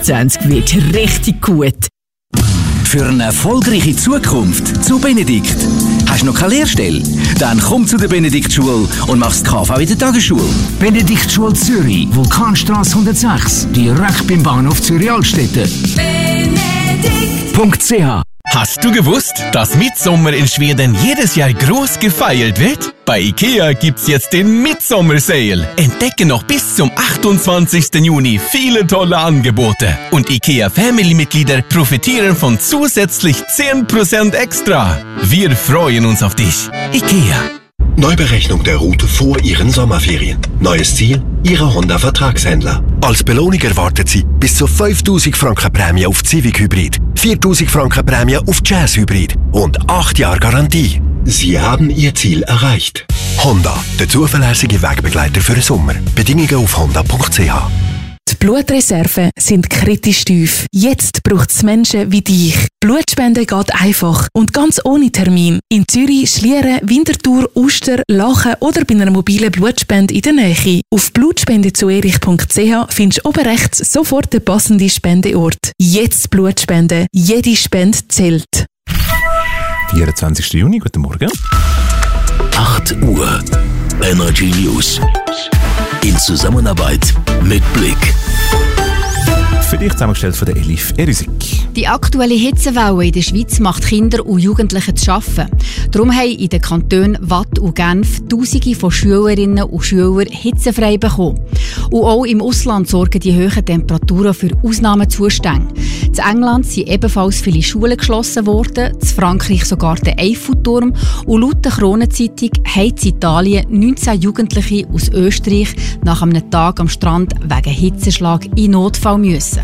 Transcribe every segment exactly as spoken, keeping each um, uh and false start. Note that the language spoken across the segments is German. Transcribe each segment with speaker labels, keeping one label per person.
Speaker 1: vierundzwanzig wird richtig gut.
Speaker 2: Für eine erfolgreiche Zukunft zu Benedikt. Hast du noch keine Lehrstelle? Dann komm zu der Benediktschule und mach das K V in der Tagesschule.
Speaker 3: Benediktschule Zürich, Vulkanstrasse hundertsechs, direkt beim Bahnhof Zürich Altstädte. Benedikt Punkt c h.
Speaker 4: Hast du gewusst, dass Mitsommer in Schweden jedes Jahr groß gefeiert wird? Bei IKEA gibt's jetzt den Midsommer Sale. Entdecke noch bis zum achtundzwanzigsten Juni viele tolle Angebote. Und IKEA Family-Mitglieder profitieren von zusätzlich zehn Prozent extra. Wir freuen uns auf dich. IKEA.
Speaker 5: Neuberechnung der Route vor Ihren Sommerferien. Neues Ziel? Ihre Honda-Vertragshändler. Als Belohnung erwartet Sie bis zu fünftausend Franken Prämie auf Civic Hybrid, viertausend Franken Prämie auf Jazz Hybrid und acht Jahre Garantie. Sie haben Ihr Ziel erreicht. Honda, der zuverlässige Wegbegleiter für den Sommer. Bedingungen auf honda punkt c h.
Speaker 1: Die Blutreserven sind kritisch tief. Jetzt braucht es Menschen wie dich. Blutspenden geht einfach und ganz ohne Termin. In Zürich, Schlieren, Winterthur, Uster, Lachen oder bei einer mobilen Blutspende in der Nähe. Auf blutspendezuerich punkt c h findest du oben rechts sofort den passenden Spendeort. Jetzt Blutspenden. Jede Spende zählt.
Speaker 6: vierundzwanzigsten Juni, guten Morgen.
Speaker 7: acht Uhr. Energy News. In Zusammenarbeit mit Blick.
Speaker 6: Für dich zusammengestellt von der Elif Erisik.
Speaker 8: Die aktuelle Hitzewelle in der Schweiz macht Kinder und Jugendliche zu arbeiten. Darum haben in den Kantonen Waadt und Genf Tausende von Schülerinnen und Schülern hitzefrei bekommen. Und auch im Ausland sorgen die hohen Temperaturen für Ausnahmezustände. In England sind ebenfalls viele Schulen geschlossen worden, in Frankreich sogar der Eiffelturm und laut der Kronenzeitung haben in Italien neunzehn Jugendliche aus Österreich nach einem Tag am Strand wegen Hitzeschlag in Notfall müssen.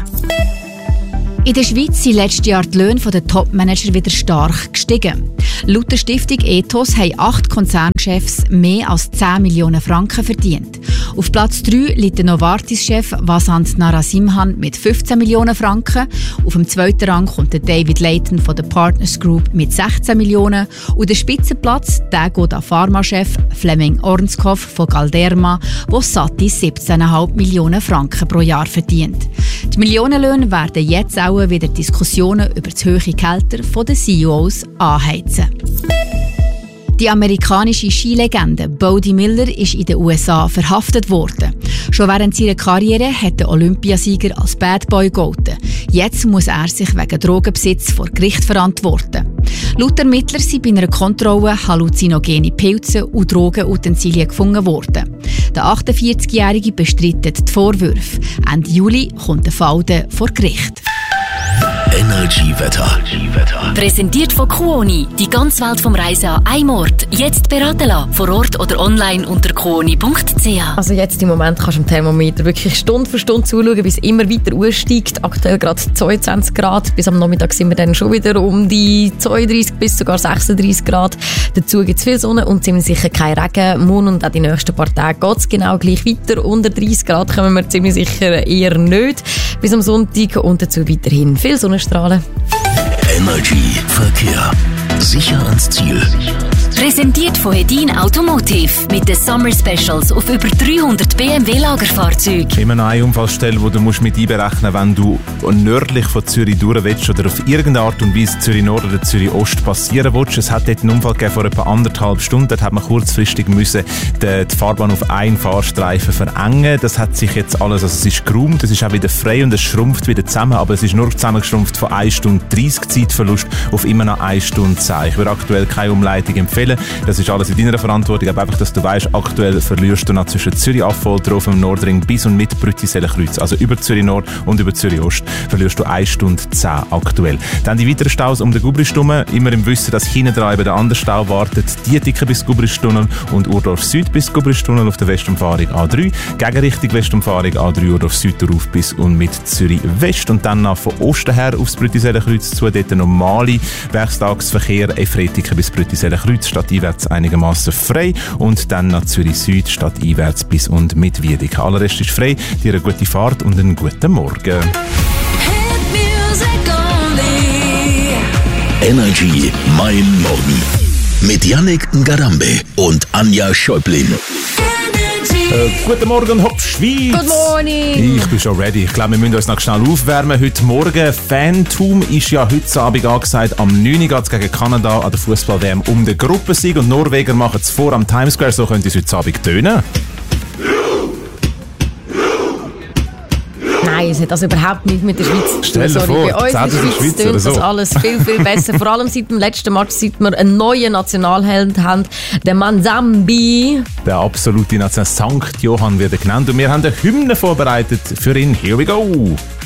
Speaker 8: In der Schweiz sind letztes Jahr die Löhne der Top-Manager wieder stark gestiegen. Laut der Stiftung Ethos haben acht Konzernchefs mehr als zehn Millionen Franken verdient. Auf Platz drei liegt der Novartis-Chef Vasant Narasimhan mit fünfzehn Millionen Franken. Auf dem zweiten Rang kommt der David Layton von der Partners Group mit sechzehn Millionen. Und der Spitzenplatz der geht an Pharmachef Flemming Ornskopf von Galderma, der satte siebzehn Komma fünf Millionen Franken pro Jahr verdient. Die Millionenlöhne werden jetzt auch wieder Diskussionen über die hohe Gehälter der C E Os anheizen. Die amerikanische Skilegende Bode Miller ist in den U S A verhaftet worden. Schon während seiner Karriere hat der Olympiasieger als Bad Boy gegolten. Jetzt muss er sich wegen Drogenbesitz vor Gericht verantworten. Laut Ermittlern sind bei einer Kontrolle halluzinogene Pilze und Drogenutensilien gefunden worden. Der achtundvierzigjährige bestreitet die Vorwürfe. Ende Juli kommt der Fall vor Gericht.
Speaker 7: Energy Wetter.
Speaker 9: Präsentiert von Kuoni. Die ganze Welt vom Reisen an einem Ort. Jetzt beraten lassen. Vor Ort oder online unter kuoni punkt c h.
Speaker 10: Also jetzt im Moment kannst du am Thermometer wirklich Stunde für Stunde zuschauen, bis es immer weiter ansteigt. Aktuell gerade zweiundzwanzig Grad. Bis am Nachmittag sind wir dann schon wieder um die zweiunddreißig bis sogar sechsunddreißig Grad. Dazu gibt es viel Sonne und ziemlich sicher kein Regen. Morgen und auch die nächsten paar Tage geht es genau gleich weiter. Unter dreißig Grad kommen wir ziemlich sicher eher nicht. Bis am Sonntag und dazu weiterhin viel Sonnenstrahlen.
Speaker 7: Energy Verkehr. Sicher ans Ziel.
Speaker 9: Präsentiert von Hedin Automotive mit den Summer Specials auf über dreihundert B M W-Lagerfahrzeuge.
Speaker 6: Immer noch eine Unfallstelle, die du musst mit einberechnen musst, wenn du nördlich von Zürich durch willst oder auf irgendeine Art und Weise Zürich Nord oder Zürich Ost passieren willst. Es hat dort einen Unfall gegeben vor etwa anderthalb Stunden. Dort hat man kurzfristig müssen die, die Fahrbahn auf einen Fahrstreifen verengen. Das hat sich jetzt alles, also es ist geräumt, es ist auch wieder frei und es schrumpft wieder zusammen, aber es ist nur zusammengeschrumpft von einer Stunde dreißig Zeitverlust auf immer noch eine Stunde zehn. Ich würde aktuell keine Umleitung empfehlen. Das ist alles in deiner Verantwortung. Aber einfach, dass du weißt, aktuell verlierst du noch zwischen Zürich Affolter auf dem Nordring bis und mit Brüttisellenkreuz. Also über Zürich Nord und über Zürich Ost verlierst du eine Stunde zehn aktuell. Dann die weiteren Staus um den Gubristunnel. Immer im Wissen, dass hinten dran eben der andere Stau wartet. Die Dicke bis Gubristunnel und Urdorf Süd bis Gubristunnel auf der Westumfahrung A drei. Gegenrichtung Westumfahrung A drei Urdorf Süd darauf bis und mit Zürich West. Und dann noch von Osten her aufs Brüttisellenkreuz zu. Dort der normale Werktagsverkehr Efretiken bis Brüttisellenkreuz stadteinwärts einigermaßen frei und dann nach Zürich Süd stadteinwärts bis und mit Wiedeke. Aller Rest ist frei. Dir eine gute Fahrt und einen guten Morgen.
Speaker 7: Energy Mein Morgen mit Yannick Ngarambe und Anja Schäublin.
Speaker 11: Energy.
Speaker 6: Äh, guten Morgen, Hopp Schweiz!
Speaker 10: Good morning!
Speaker 6: Ich bin schon ready. Ich glaube, wir müssen uns noch schnell aufwärmen. Heute Morgen, Fantum ist ja heute Abend angesagt. Am neun Uhr geht es gegen Kanada an der Fußball-W M um den Gruppensieg. Und Norweger machen es vor am Times Square. So könnte es heute Abend tönen.
Speaker 10: Nein, es hat also überhaupt nichts mit der Schweiz zu tun.
Speaker 6: Stell dir vor,
Speaker 10: bei uns in der Schweiz, Schweiz tönt
Speaker 6: so.
Speaker 10: das alles viel, viel besser. Vor allem seit dem letzten Match, seit wir einen neuen Nationalheld haben, den Manzambi.
Speaker 6: Der absolute National Sankt Johann wird er genannt. Und wir haben eine Hymne vorbereitet für ihn. Here we go!